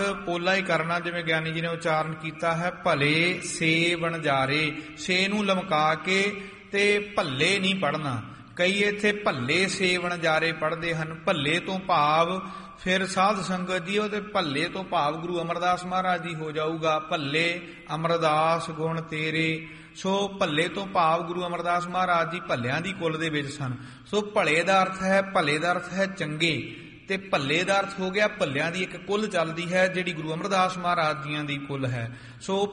ਪੋਲਾ ਹੀ ਕਰਨਾ, ਜਿਵੇਂ ਗਿਆਨੀ ਜੀ ਨੇ ਉਚਾਰਨ ਕੀਤਾ ਹੈ, ਭਲੇ ਸੇ ਵਣਜਾਰੇ। ਸੇ ਨੂੰ ਲਮਕਾ ਕੇ ਤੇ ਭੱਲੇ ਨਹੀਂ ਪੜ੍ਹਨਾ। ਕਈ ਇੱਥੇ ਭੱਲੇ ਸੇ ਵਣਜਾਰੇ ਪੜ੍ਹਦੇ ਹਨ। ਭੱਲੇ ਤੋਂ ਭਾਵ ਫਿਰ ਸਾਧ ਸੰਗਤ ਜੀ ਉਹਦੇ ਭੱਲੇ ਤੋਂ ਭਾਵ ਗੁਰੂ ਅਮਰਦਾਸ ਮਹਾਰਾਜ ਜੀ ਹੋ ਜਾਊਗਾ। ਭੱਲੇ ਅਮਰਦਾਸ ਗੁਣ ਤੇਰੇ। ਸੋ ਭੱਲੇ ਤੋਂ ਭਾਵ ਗੁਰੂ ਅਮਰਦਾਸ ਮਹਾਰਾਜ ਜੀ ਭੱਲਿਆਂ ਦੀ ਕੁੱਲ ਦੇ ਵਿੱਚ ਸਨ। ਸੋ ਭਲੇ ਦਾ ਅਰਥ ਹੈ, ਭਲੇ ਦਾ ਅਰਥ ਹੈ ਚੰਗੇ, ਤੇ ਭੱਲੇ ਦਾ ਅਰਥ ਹੋ ਗਿਆ ਭੱਲਿਆਂ ਦੀ ਇੱਕ ਕੁੱਲ ਚੱਲਦੀ ਹੈ ਜਿਹੜੀ ਗੁਰੂ ਅਮਰਦਾਸ ਮਹਾਰਾਜ ਜੀਆਂ ਦੀ ਕੁੱਲ ਹੈ। ਸੋ